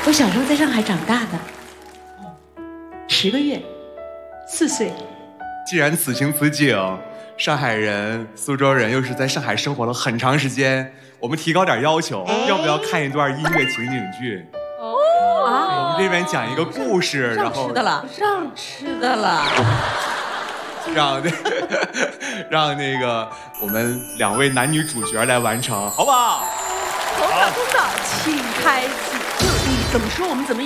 我小时候在上海长大的，10个月，4岁。 既然此情此景，上海人、苏州人又是在上海生活了很长时间，我们提高点要求，要不要看一段音乐情景剧？我们这边讲一个故事，然后上吃的了， 让那个我们2位男女主角来完成，好不好？ 头早，请开启。你怎么说，我们怎么